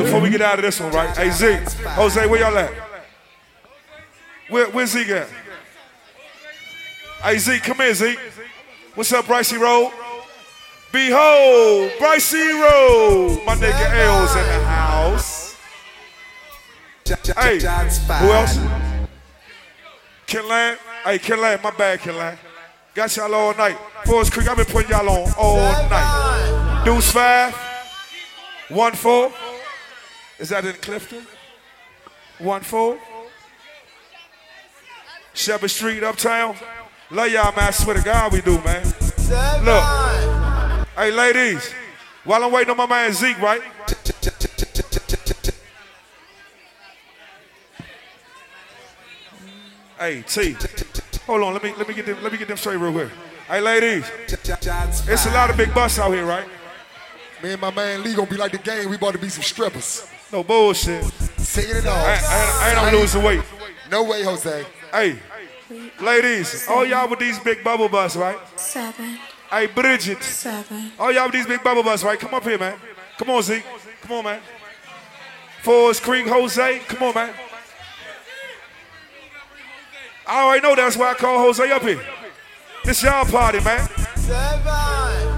before we get out of this one, right? Hey, Zeke, Jose, where y'all at? Where's Zeke at? Hey, Zeke, come here, Zeke. What's up, Brycey Road? Behold, Brycey Road. My nigga L's in the house. Hey, who else? Kinlan. Hey, Kinlan, my bad, Kinlan. Got y'all all night. Forest Creek, I've been putting y'all on all night. Deuce 5. 1-4. Is that in Clifton? 1-4. Shepherd Street, Uptown. Love y'all, man. I swear to God we do, man. Look. Hey, ladies. While I'm waiting on my man Zeke, right? Hey, T. Hold on, let me get them straight real quick. Hey, ladies. It's a lot of big busts out here, right? Me and my man Lee gonna be like the game. We about to be some strippers. No bullshit. Singing it all. I ain't losing weight. No way, Jose. Hey, ladies, all y'all with these big bubble busts, right? 7. Hey, Bridget. 7. All y'all with these big bubble busts, right? Come up here, man. Come on, Zeke. Come on, man. Forest Creek, Jose. Come on, man. I already know that's why I call Jose up here. This y'all party, man. 7.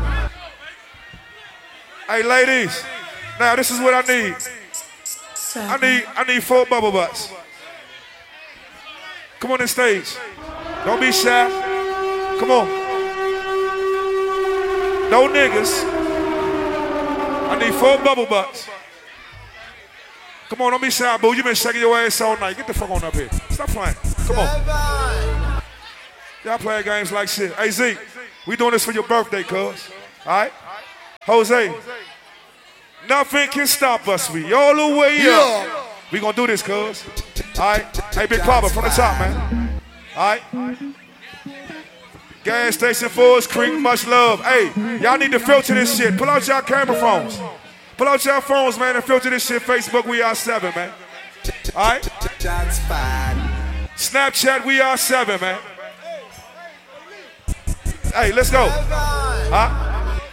Hey, ladies. Now, this is what I need. 7. I need 4 bubble butts. Come on the stage. Don't be shy. Come on. No niggas. I need 4 bubble butts. Come on, don't be shy, boo. You been shaking your ass all night. Get the fuck on up here. Stop playing. Come on. Y'all playing games like shit. Hey, Zeke, we doing this for your birthday, cuz. All right? Jose, nothing can stop us. We all the way up. We gonna do this, cuz. All right? Hey, Big Papa, from the top, man. All right? Gas station, Forest Creek, much love. Hey, y'all need to filter this shit. Pull out y'all camera phones. Pull out y'all phones, man, and filter this shit. Facebook, we are 7, man. All right? Snapchat, we are 7, man. Hey, let's go. Huh?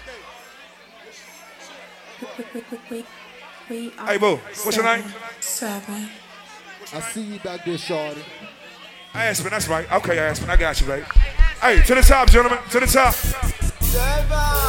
Hey, boo, what's your name? 7. I see you back there, shorty. Aspen, that's right. Okay, Aspen, I got you, baby. Hey, to the top, gentlemen, to the top. 7.